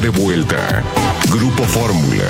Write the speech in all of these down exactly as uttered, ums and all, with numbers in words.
De vuelta. Grupo Fórmula.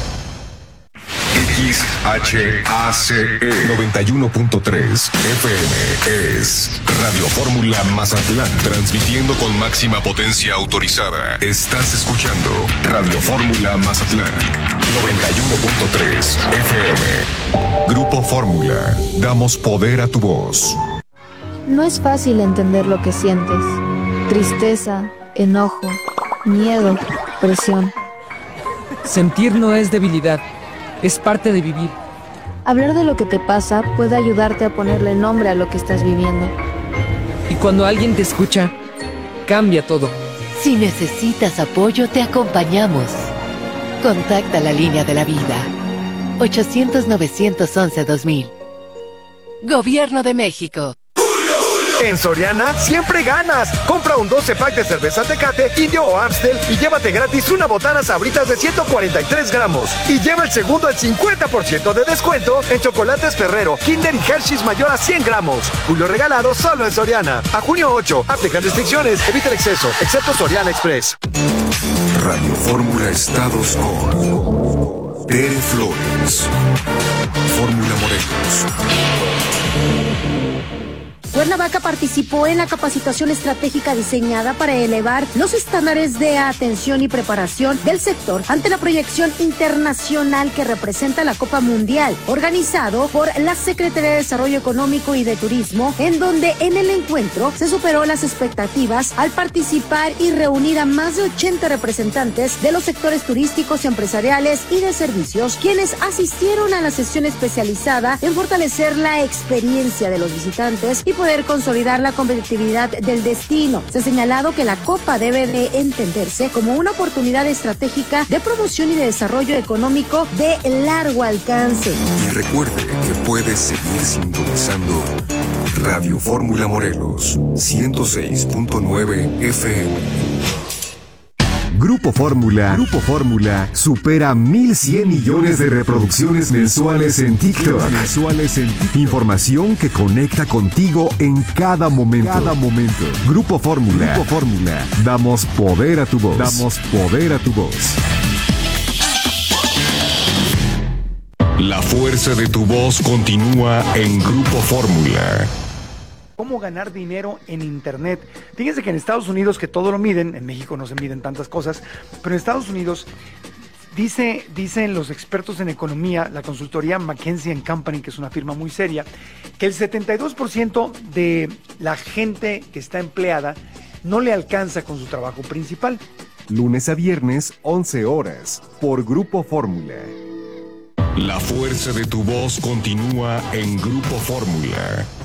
X H A C E noventa y uno punto tres F M es Radio Fórmula Mazatlán, transmitiendo con máxima potencia autorizada. Estás escuchando Radio Fórmula Mazatlán noventa y uno punto tres F M. Grupo Fórmula, damos poder a tu voz. No es fácil entender lo que sientes. Tristeza, enojo, miedo, presión. Sentir no es debilidad, es parte de vivir. Hablar de lo que te pasa puede ayudarte a ponerle nombre a lo que estás viviendo. Y cuando alguien te escucha, cambia todo. Si necesitas apoyo, te acompañamos. Contacta la línea de la vida. ochocientos, novecientos once, dos mil. Gobierno de México. En Soriana siempre ganas. Compra un doce pack de cerveza Tecate, Indio o Amstel y llévate gratis una botana Sabritas de ciento cuarenta y tres gramos. Y lleva el segundo al cincuenta por ciento de descuento en chocolates Ferrero, Kinder y Hershey's mayor a cien gramos. Julio regalado solo en Soriana. A junio ocho. Aplican restricciones. Evita el exceso, excepto Soriana Express. Radio Fórmula Estados con Tere Flores. Fórmula Morelos. Cuernavaca participó en la capacitación estratégica diseñada para elevar los estándares de atención y preparación del sector ante la proyección internacional que representa la Copa Mundial, organizado por la Secretaría de Desarrollo Económico y de Turismo, en donde en el encuentro se superó las expectativas al participar y reunir a más de ochenta representantes de los sectores turísticos, empresariales y de servicios, quienes asistieron a la sesión especializada en fortalecer la experiencia de los visitantes y poder consolidar la competitividad del destino. Se ha señalado que la Copa debe de entenderse como una oportunidad estratégica de promoción y de desarrollo económico de largo alcance. Y recuerde que puedes seguir sintonizando Radio Fórmula Morelos ciento seis punto nueve F M. Grupo Fórmula, Grupo Fórmula supera mil cien millones de reproducciones mensuales en TikTok. Mensuales en TikTok. Información que conecta contigo en cada momento. Cada momento. Grupo Fórmula, Grupo Fórmula. Damos poder a tu voz. Damos poder a tu voz. La fuerza de tu voz continúa en Grupo Fórmula. ¿Cómo ganar dinero en Internet? Fíjense que en Estados Unidos, que todo lo miden, en México no se miden tantas cosas, pero en Estados Unidos dice, dicen los expertos en economía, la consultoría McKinsey and Company, que es una firma muy seria, que el setenta y dos por ciento de la gente que está empleada no le alcanza con su trabajo principal. Lunes a viernes, once horas, por Grupo Fórmula. La fuerza de tu voz continúa en Grupo Fórmula.